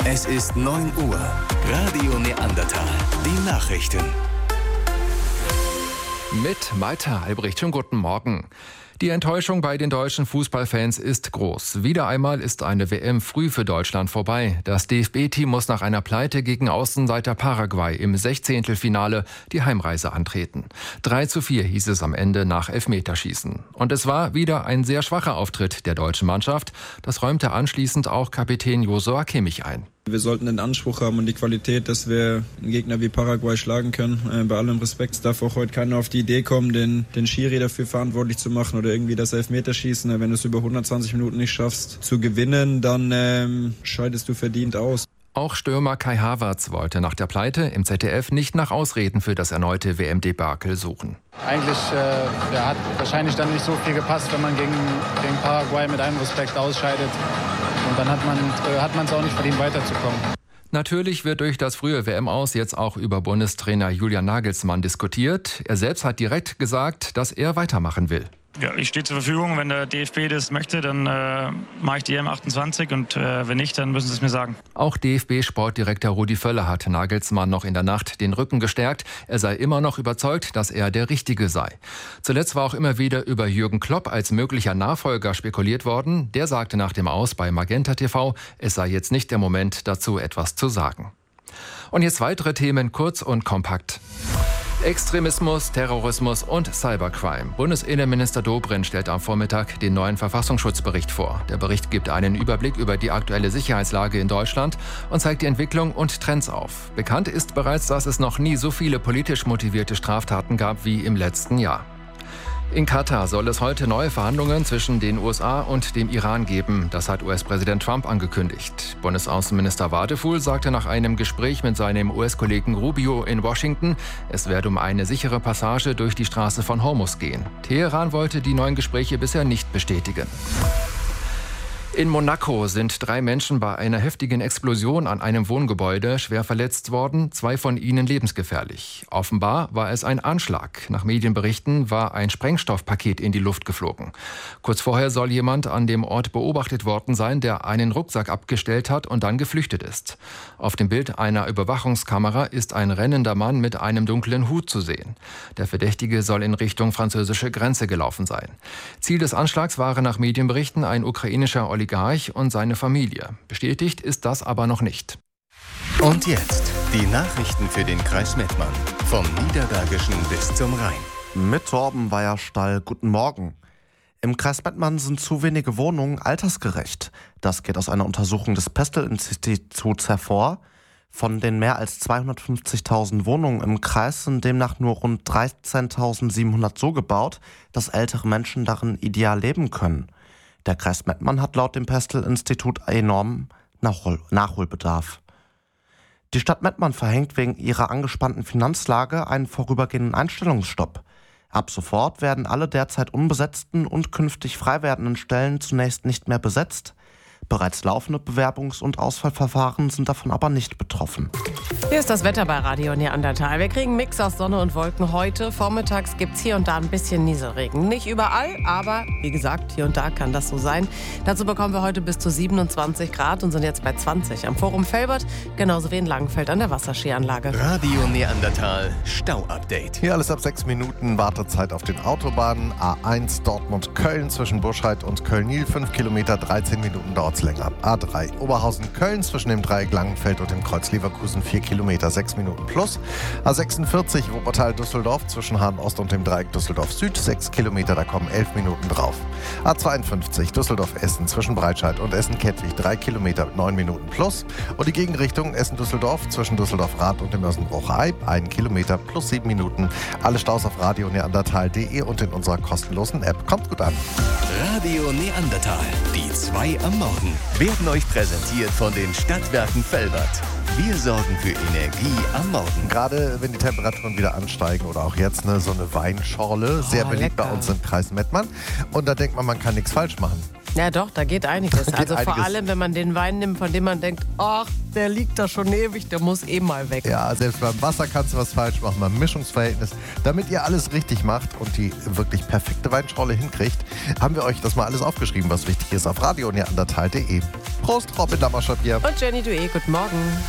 Es ist 9 Uhr. Radio Neandertal. Die Nachrichten. Mit Malte Albrecht. Schönen guten Morgen. Die Enttäuschung bei den deutschen Fußballfans ist groß. Wieder einmal ist eine WM früh für Deutschland vorbei. Das DFB-Team muss nach einer Pleite gegen Außenseiter Paraguay im 16. die Heimreise antreten. 3:4 hieß es am Ende nach Elfmeterschießen. Und es war wieder ein sehr schwacher Auftritt der deutschen Mannschaft. Das räumte anschließend auch Kapitän Joshua Kimmich ein. Wir sollten den Anspruch haben und die Qualität, dass wir einen Gegner wie Paraguay schlagen können. Bei allem Respekt, es darf auch heute keiner auf die Idee kommen, den Schiri dafür verantwortlich zu machen oder irgendwie das Elfmeterschießen. Wenn du es über 120 Minuten nicht schaffst zu gewinnen, dann scheidest du verdient aus. Auch Stürmer Kai Havertz wollte nach der Pleite im ZDF nicht nach Ausreden für das erneute WM-Debakel suchen. Eigentlich hat wahrscheinlich dann nicht so viel gepasst, wenn man gegen Paraguay mit allem Respekt ausscheidet. Und dann hat man es auch nicht verdient, weiterzukommen. Natürlich wird durch das frühe WM-Aus jetzt auch über Bundestrainer Julian Nagelsmann diskutiert. Er selbst hat direkt gesagt, dass er weitermachen will. Ja, ich stehe zur Verfügung. Wenn der DFB das möchte, dann mache ich die M28 und wenn nicht, dann müssen sie es mir sagen. Auch DFB-Sportdirektor Rudi Völler hat Nagelsmann noch in der Nacht den Rücken gestärkt. Er sei immer noch überzeugt, dass er der Richtige sei. Zuletzt war auch immer wieder über Jürgen Klopp als möglicher Nachfolger spekuliert worden. Der sagte nach dem Aus bei Magenta TV, es sei jetzt nicht der Moment, dazu etwas zu sagen. Und jetzt weitere Themen kurz und kompakt. Extremismus, Terrorismus und Cybercrime. Bundesinnenminister Dobrindt stellt am Vormittag den neuen Verfassungsschutzbericht vor. Der Bericht gibt einen Überblick über die aktuelle Sicherheitslage in Deutschland und zeigt die Entwicklung und Trends auf. Bekannt ist bereits, dass es noch nie so viele politisch motivierte Straftaten gab wie im letzten Jahr. In Katar soll es heute neue Verhandlungen zwischen den USA und dem Iran geben. Das hat US-Präsident Trump angekündigt. Bundesaußenminister Wadefuhl sagte nach einem Gespräch mit seinem US-Kollegen Rubio in Washington, es werde um eine sichere Passage durch die Straße von Hormuz gehen. Teheran wollte die neuen Gespräche bisher nicht bestätigen. In Monaco sind 3 Menschen bei einer heftigen Explosion an einem Wohngebäude schwer verletzt worden, 2 von ihnen lebensgefährlich. Offenbar war es ein Anschlag. Nach Medienberichten war ein Sprengstoffpaket in die Luft geflogen. Kurz vorher soll jemand an dem Ort beobachtet worden sein, der einen Rucksack abgestellt hat und dann geflüchtet ist. Auf dem Bild einer Überwachungskamera ist ein rennender Mann mit einem dunklen Hut zu sehen. Der Verdächtige soll in Richtung französische Grenze gelaufen sein. Ziel des Anschlags waren nach Medienberichten ein ukrainischer Oligarch und seine Familie. Bestätigt ist das aber noch nicht. Und jetzt die Nachrichten für den Kreis Mettmann. Vom Niederbergischen bis zum Rhein. Mit Torben Weierstall, guten Morgen. Im Kreis Mettmann sind zu wenige Wohnungen altersgerecht. Das geht aus einer Untersuchung des Pestel-Instituts hervor. Von den mehr als 250.000 Wohnungen im Kreis sind demnach nur rund 13.700 so gebaut, dass ältere Menschen darin ideal leben können. Der Kreis Mettmann hat laut dem Pestel-Institut enormen Nachholbedarf. Die Stadt Mettmann verhängt wegen ihrer angespannten Finanzlage einen vorübergehenden Einstellungsstopp. Ab sofort werden alle derzeit unbesetzten und künftig frei werdenden Stellen zunächst nicht mehr besetzt. Bereits laufende Bewerbungs- und Auswahlverfahren sind davon aber nicht betroffen. Hier ist das Wetter bei Radio Neandertal. Wir kriegen einen Mix aus Sonne und Wolken heute. Vormittags gibt es hier und da ein bisschen Nieselregen. Nicht überall, aber wie gesagt, hier und da kann das so sein. Dazu bekommen wir heute bis zu 27 Grad und sind jetzt bei 20 am Forum Velbert, genauso wie in Langenfeld an der Wasserskianlage. Radio Neandertal Stau-Update. Hier alles ab 6 Minuten Wartezeit auf den Autobahnen. A1 Dortmund-Köln zwischen Buschheide und Köln-Nil 5 Kilometer, 13 Minuten dauert länger. A3 Oberhausen-Köln zwischen dem Dreieck Langenfeld und dem Kreuz Leverkusen 4 Kilometer, 6 Minuten plus. A46 Wuppertal-Düsseldorf zwischen Hahn-Ost und dem Dreieck Düsseldorf-Süd 6 Kilometer, da kommen 11 Minuten drauf. A52 Düsseldorf-Essen zwischen Breitscheid und Essen-Kettwig 3 Kilometer, 9 Minuten plus. Und die Gegenrichtung Essen-Düsseldorf zwischen Düsseldorf-Rath und dem Mörsenbruch-Eib 1 Kilometer plus 7 Minuten. Alle Staus auf radioneandertal.de und in unserer kostenlosen App. Kommt gut an. Radio Neandertal, die 2 am Morgen, werden euch präsentiert von den Stadtwerken Velbert. Wir sorgen für Energie am Morgen. Gerade wenn die Temperaturen wieder ansteigen oder auch jetzt so eine Weinschorle, sehr beliebt lecker. bei uns im Kreis Mettmann. Und da denkt man kann nichts falsch machen. Ja doch, da geht einiges. Da geht Also vor einiges. allem, wenn man den Wein nimmt, von dem man denkt, ach, der liegt da schon ewig, der muss eh mal weg. Ja, selbst beim Wasser kannst du was falsch machen, beim Mischungsverhältnis. Damit ihr alles richtig macht und die wirklich perfekte Weinschorle hinkriegt, haben wir euch das mal alles aufgeschrieben, was wichtig ist, auf radioneandertal.de. Prost, Robin Lammerschott hier. Und Jenny Dué, guten Morgen.